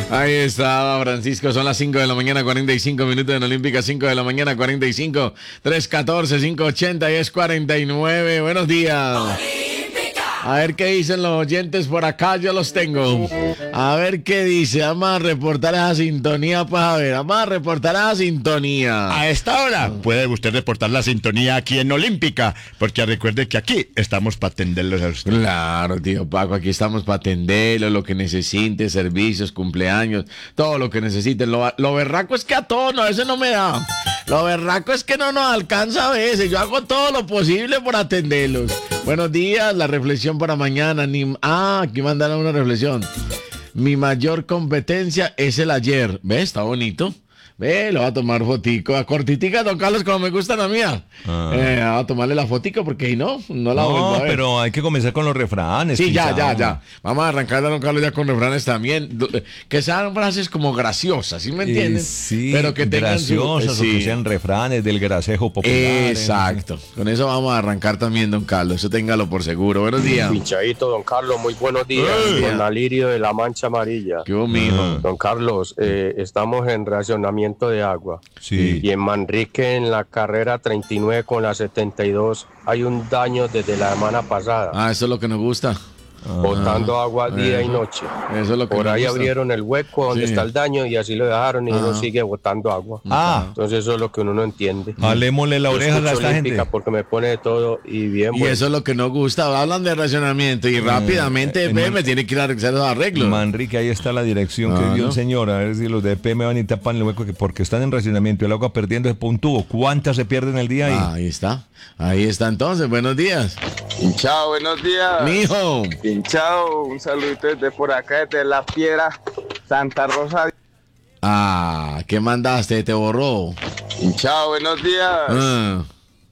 Ahí estaba Francisco, son las 5 de la mañana, 45 minutos en Olímpica, 5 de la mañana, 45, 314, 580 y es 49. Buenos días. A ver qué dicen los oyentes por acá, yo los tengo. A ver qué dice, vamos a reportar esa sintonía, pues a ver, vamos a reportar esa sintonía. A esta hora puede usted reportar la sintonía aquí en Olímpica, porque recuerde que aquí estamos para atenderlos a usted. Claro, tío Paco, aquí estamos para atenderlo, lo que necesite, servicios, cumpleaños, todo lo que necesiten. Lo berraco es que a todos a veces no me da. Lo berraco es que no nos alcanza a veces. Yo hago todo lo posible por atenderlos. Buenos días, la reflexión para mañana. Aquí mandaron una reflexión. Mi mayor competencia es el ayer. ¿Ves? Está bonito. Ve, lo va a tomar fotico. A cortitica, don Carlos, como me gustan a mí. Va a tomarle la fotico porque si no la vuelvo a ver. Pero hay que comenzar con los refranes. Sí, ya. Vamos a arrancar a don Carlos ya con refranes también. Que sean frases como graciosas, ¿sí me entienden? Sí, pero que tengan graciosas o que sean refranes del gracejo popular. Exacto. Con eso vamos a arrancar también, don Carlos. Eso téngalo por seguro. Buenos días. Pinchadito, don Carlos, muy buenos días. Don Alirio de la Mancha Amarilla. ¿Qué hubo, mijo? Don Carlos, estamos en racionamiento de agua. Sí. Y en Manrique, en la carrera 39 con la 72, hay un daño desde la semana pasada. Eso es lo que nos gusta. Botando agua día y noche. Eso es lo que Por nos ahí gusta. abrieron el hueco donde está el daño y así lo dejaron y uno sigue botando agua. Entonces eso es lo que uno no entiende. Jalémosle la Yo oreja a escucho esta gente. Olímpica porque me pone de todo y bien Y bueno. eso es lo que nos gusta. Hablan de racionamiento y rápidamente me tiene que ir a realizar los arreglos. Manrique, ahí está la dirección que dio el señor. A ver si los de EP me van y tapan el hueco, que porque están en racionamiento, el agua perdiéndose por un tubo. ¿Cuántas se pierden el día ahí? Ahí está entonces. Buenos días. Pinchado, buenos días. Mijo. Pinchado, un saludito desde por acá, desde La Piedra, Santa Rosa. ¿Qué mandaste? ¿Te borró? Pinchado, buenos días.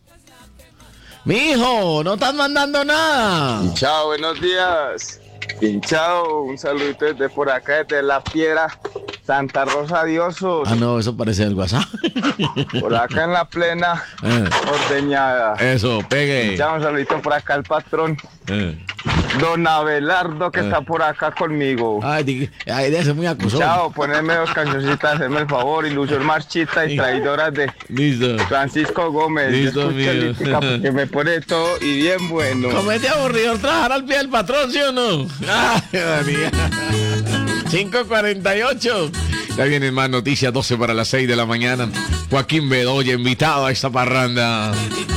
Mijo, no estás mandando nada. Pinchado, buenos días. Pinchado, un saludito desde por acá, desde La Piedra, Santa Rosa de Osos. No, eso parece el WhatsApp. Por acá en la plena ordeñada. Eso, pegue. Pinchado, un saludito por acá al patrón. Don Abelardo, que está por acá conmigo. Debe ser muy acusado. Chao, ponerme dos cancioncitas, hacerme el favor. Ilusión marchita y traidoras de Francisco Gómez. Listo, Yo escucho Olímpica porque me pone todo y bien bueno. Comete aburrido trabajar al pie del patrón, ¿sí o no? Ay, María. 5:48. Ya vienen más noticias, 12 para las 6 de la mañana. Joaquín Bedoya, invitado a esta parranda.